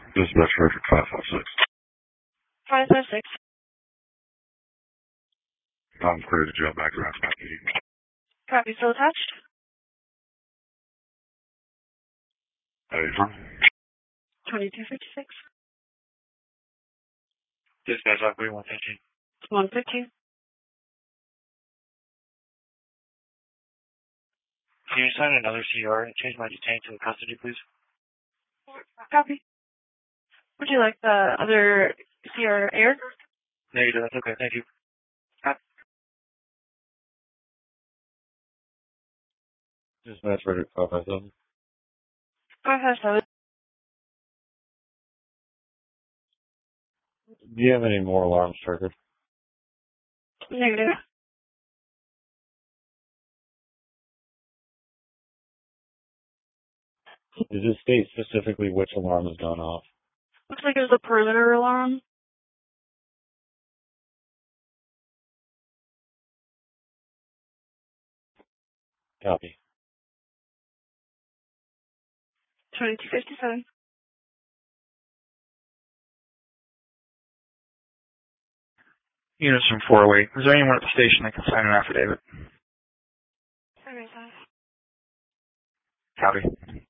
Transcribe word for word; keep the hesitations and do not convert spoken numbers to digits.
Dispatch record five five six. five five six. I'm clear to jail background. Copy, still attached? Hey, huh? twenty-two fifty-six. Dispatch operator one fifteen. one fifteen. Can you sign another C R and change my detained to custody, please? Copy. Would you like the other C R air? Negative, that's okay, thank you. Dispatch record five five seven. five five seven. Do you have any more alarms triggered? Negative. Does it state specifically which alarm has gone off? Looks like it was a perimeter alarm. Copy. twenty-two fifty-seven. Units from four oh eight. Is there anyone at the station that can sign an affidavit? Okay, five. Copy.